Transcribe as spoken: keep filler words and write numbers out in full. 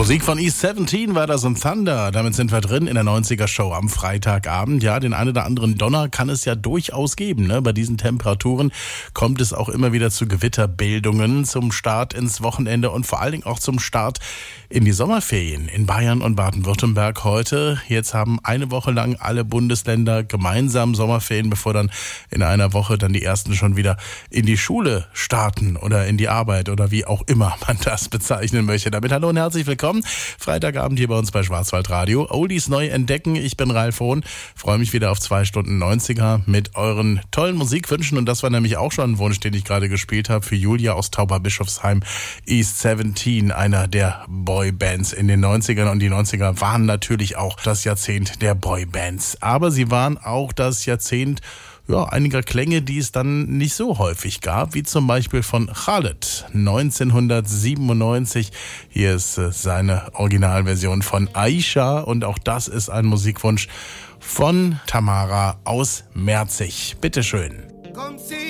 Musik von East siebzehn war das und Thunder. Damit sind wir drin in der neunziger-Show am Freitagabend. Ja, den einen oder anderen Donner kann es ja durchaus geben. Ne? Bei diesen Temperaturen kommt es auch immer wieder zu Gewitterbildungen zum Start ins Wochenende und vor allen Dingen auch zum Start in die Sommerferien in Bayern und Baden-Württemberg heute. Jetzt haben eine Woche lang alle Bundesländer gemeinsam Sommerferien, bevor dann in einer Woche dann die ersten schon wieder in die Schule starten oder in die Arbeit oder wie auch immer man das bezeichnen möchte. Damit hallo und herzlich willkommen. Freitagabend hier bei uns bei Schwarzwaldradio. Oldies neu entdecken. Ich bin Ralf Hohn. Freue mich wieder auf zwei Stunden neunziger mit euren tollen Musikwünschen. Und das war nämlich auch schon ein Wunsch, den ich gerade gespielt habe für Julia aus Tauberbischofsheim. East siebzehn, einer der Boybands in den neunzigern. Und die neunziger waren natürlich auch das Jahrzehnt der Boybands. Aber sie waren auch das Jahrzehnt ja, einiger Klänge, die es dann nicht so häufig gab, wie zum Beispiel von Khaled neunzehnhundertsiebenundneunzig. Hier ist äh, seine Originalversion von Aisha und auch das ist ein Musikwunsch von Tamara aus Merzig. Bitteschön.